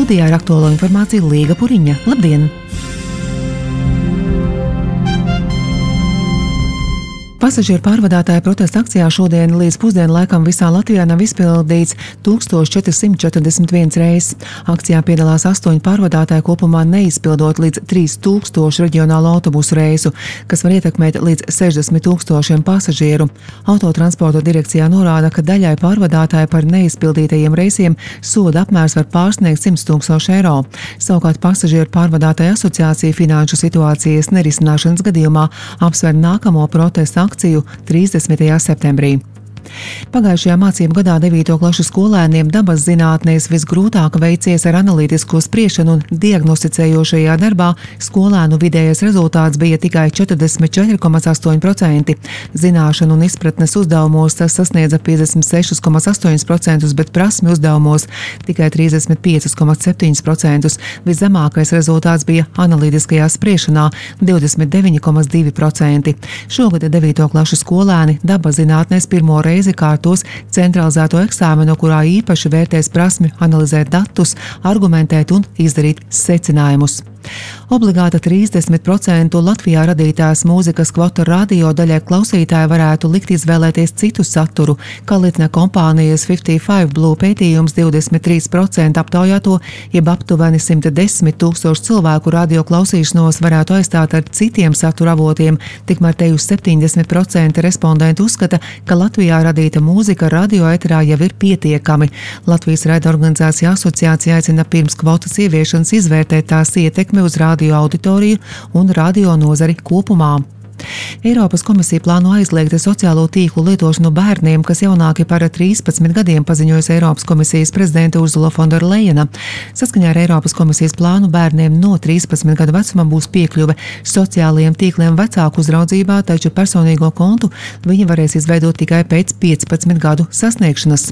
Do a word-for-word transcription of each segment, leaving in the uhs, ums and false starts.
Studijā ar aktuālo informāciju Līga Puriņa. Labdien! Pasažieru pārvadātāju protesta akcijā šodien līdz pusdienu laikam visā Latvijā nav izpildīts tūkstoš četri simti četrdesmit viens reizes. Akcijā piedalās astoņi pārvadātāji, kopumā neizpildot līdz trīs tūkstoši reģionālo autobusu reisu, kas var ietekmēt līdz sešdesmit tūkstošiem pasažieru. Autotransporta direkcijā norāda, ka daļai pārvadātāji par neizpildītajiem reisiem soda apmērs var pārsniegt simt tūkstoši eiro. Savukārt pasažieru pārvadātāju asociācija finanšu situācijas nerisināšanas gadījumā apsver nākamo protesta akciju trīsdesmitajā septembrī. Pagājušajā mācību gadā devīto klašu skolēniem dabas zinātnēs visgrūtāk veicies ar analītisko spriešanu un diagnosticējošajā darbā skolēnu vidējais rezultāts bija tikai četrdesmit četri komats astoņi procenti. Zināšanu un izpratnes uzdevumos tas sasniedza piecdesmit seši komats astoņi procenti, bet prasmi uzdevumos tikai trīsdesmit pieci komats septiņi procenti. Viszemākais rezultāts bija analītiskajā spriešanā - divdesmit deviņi komats divi procenti. Šogad devīto klašu skolēni dabas zinātnēs pirmo reizi kārtos centralizēto eksāmenu, kurā īpaši vērtēs prasmi analizēt datus, argumentēt un izdarīt secinājumus. Obligāta trīsdesmit procentu Latvijā radītās mūzikas kvota radio daļai klausītāji varētu likt izvēlēties citu saturu, kā liecina kompānijas piecdesmit pieci Blue pētījums. Divdesmit trīs procenti aptaujāto, jeb aptuveni simt desmit tūkstoši cilvēku radio klausīšanos varētu aizstāt ar citiem satura avotiem, tikmēr te uz septiņdesmit procenti respondentu uzskata, ka Latvijā radīta mūzika radio eterā jau ir pietiekami. Latvijas raidorganizācija asociācija aicina pirms kvotas ieviešanas izvērtēt tās ietekmi uz radio auditoriju un radio nozari kopumā. Eiropas komisija plāno aizliegt sociālo tīklu lietošanu bērniem, kas jaunāki par trīspadsmit gadiem, paziņojusi Eiropas komisijas prezidente Ursula von der Leyena. Saskaņā ar Eiropas komisijas plānu bērniem no trīspadsmit gadu vecuma būs piekļuve sociālajiem tīkliem vecāku uzraudzībā, taču personīgo kontu viņi varēs izveidot tikai pēc piecpadsmit gadu sasniegšanas.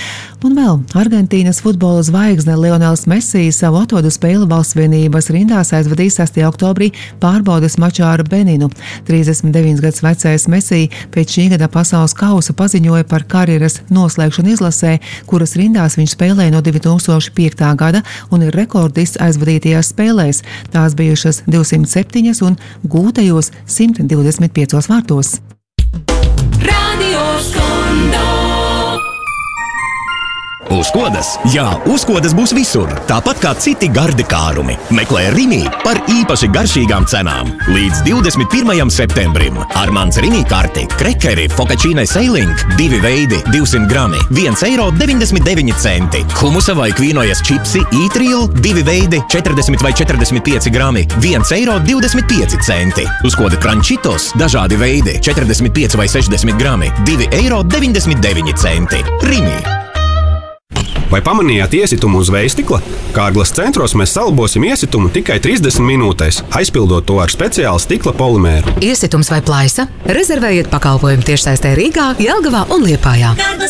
Un vēl Argentīnas futbola zvaigzne Lionels Messi savu atvedu spēli valsts vienības rindās aizvadīs sestajā oktobrī pārbaudes mačā ar Beninu. trīsdesmit deviņus gadus vecais Messi pēc šī gada pasaules kausa paziņoja par karjeras noslēgšanu izlasē, kuras rindās viņš spēlēja no divi tūkstoši piektā gada un ir rekordists aizvadītajās spēlēs. Tās bijušas divsimt septiņas un gūtajos simt divdesmit piecos vārtos. Uzkodas? Jā, uzkodas būs visur, tāpat kā citi gardi kārumi. Meklē Rimi par īpaši garšīgām cenām. Līdz divdesmit pirmajam septembrim. Armands Rimi karti, krekeri, focaccia sailing, divi veidi, divsimt grami, viens eiro deviņdesmit deviņi centi. Humusa vai kvīnojas čipsi, ītrīl, divi veidi, četrdesmit vai četrdesmit pieci grami, viens eiro divdesmit pieci centi. Uzkoda krančitos, dažādi veidi, četrdesmit pieci vai sešdesmit grami, divi eiro deviņdesmit deviņi centi. Rimi. Vai pamanījāt iesitumu uz vējstikla? Kārglas centros mēs salbosim iesitumu tikai trīsdesmit minūtēs, aizpildot to ar speciālu stikla polimēru. Iesitums vai plaisa? Rezervējiet pakalpojumu tiešsaistē Rīgā, Jelgavā un Liepājā.